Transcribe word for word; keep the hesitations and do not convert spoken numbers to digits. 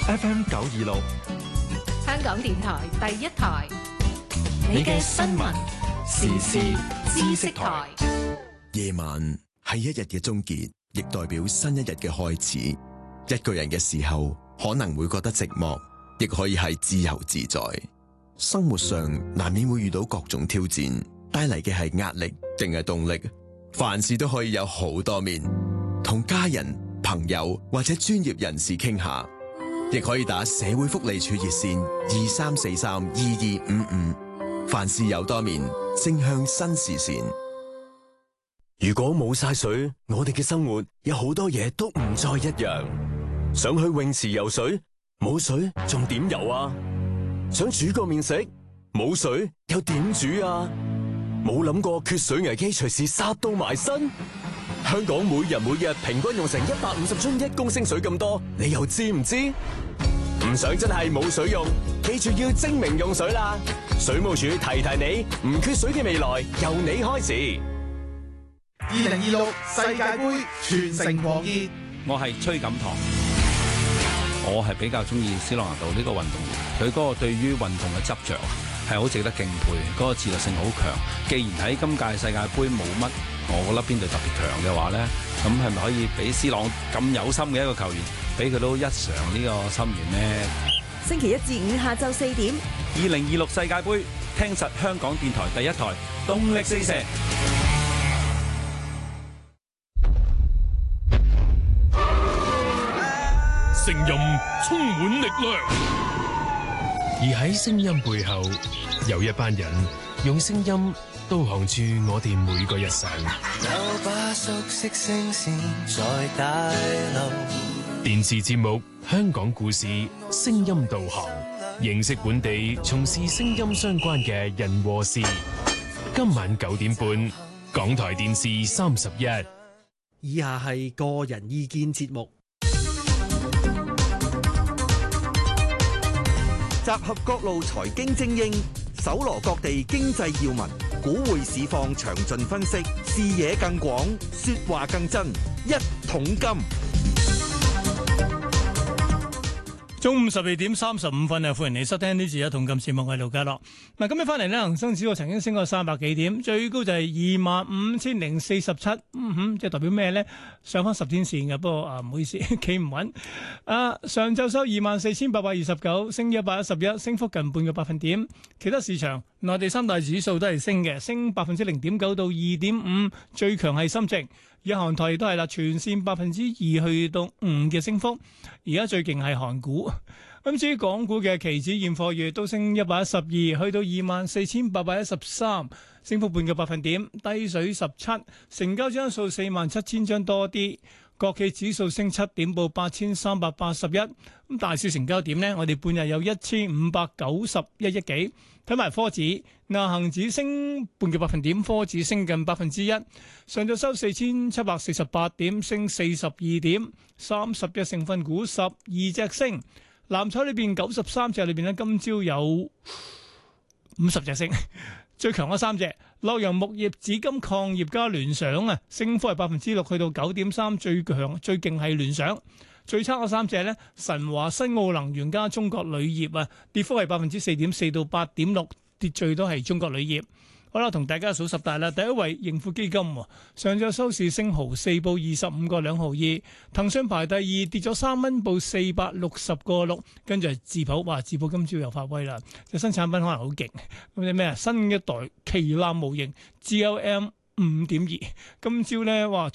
F M 九二六， 香港電台第一台， 你嘅新聞時事知識台。 夜晚係一日嘅終結，亦代表新一日嘅開始。一個人嘅時候，可能會覺得寂寞，亦可以係自由自在。生活上難免會遇到各種挑戰，帶嚟嘅係壓力定係動力？凡事都可以有好多面，同家人、朋友或者專業人士傾下，亦可以打社會福利署熱線二三四三二二五五。凡事有多面，正向新視線。 如果冇晒水，我哋嘅生活有好多嘢都唔再一樣。想去泳池游水，冇水仲點游啊？想煮個麵食，冇水又點煮啊？冇諗過缺水危機隨時殺到埋身。香港每人每日平均用成一百五十樽一公升水咁多，你又知唔知？唔想真係冇水用，記住要精明用水啦！水務署提提你，唔缺水嘅未來由你開始。 二零二六世界盃全城狂熱， 我係崔錦棠，我係比較中意斯朗拿度呢個運動員，佢嗰個對於運動嘅執着係好值得敬佩，嗰個自律性好強。既然喺今屆世界盃冇乜，我覺得邊隊特別強嘅話咧，咁係咪可以俾斯朗咁有心嘅一個球員，俾佢都一嘗呢個心願呢？ 星期一至五下晝四點， 二零二六世界盃，聽實香港電台第一台，動力四射。 聲音充滿力量，而喺聲音背後，有一班人用聲音導航住我哋每個日常。 有把熟悉聲線在大流。 電視節目《香港故事》聲音導航，認識本地從事聲音相關嘅人和事。今晚九點半，港台電視三十一。 以下係個人意見節目。集合各路財經精英，搜羅各地經濟要聞，股匯市況詳盡分析，視野更廣，說話更真。一桶金， 中午十二點三十五分啊！歡迎你收聽呢次一桶金節目，我係盧家樂。嗱，今日翻嚟呢，恒生指數曾經升過三百幾點，最高就係二萬五千零四十七，嗯哼，即係代表咩呢？上翻十天線嘅，不過啊，唔好意思，企唔穩。啊，上晝收二萬四千八百二十九，升一百一十一，升幅近半個百分點。其他市場，內地三大指數都係升嘅，升百分之零點九到二點五，最強係深證。日韓台亦都係啦，全線百分之二去到五嘅升幅。而家最勁係韓股。咁至於港股嘅期指現貨月都升一百一十二，去到二萬四千八百一十三，升幅半個百分點，低水十七，成交張數四萬七千張多啲。國企指數升七點，報八千三百八十一。咁大市成交點呢？我哋半日有一千五百九十一億幾。睇埋科指，嗱，恒指升半個百分點，科指升近百分之一。上晝收四千七百四十八點，升四十二點，三十隻成分股十二隻升。藍籌裏邊九十三隻裏邊咧，今朝有五十隻升。最強嗰三隻，洛陽木業、紫金礦業加聯想啊，升幅係百分之六，去到九點三，最強最勁係聯想。最差嗰三隻咧，神華、新奧能源加中國鋁業啊，跌幅係百分之四點四到八點六，跌最多係中國鋁業。好啦，同大家數十大啦。第一位盈富基金，上晝收市升毫四，報二十五個兩毫二。騰訊排第二，跌咗三蚊，報四百六十個六。跟住係智普，哇！智普今朝又發威啦，隻新產品可能好勁。咁隻咩啊？新一代旗艦模型 G L M 五點二，今朝咧哇！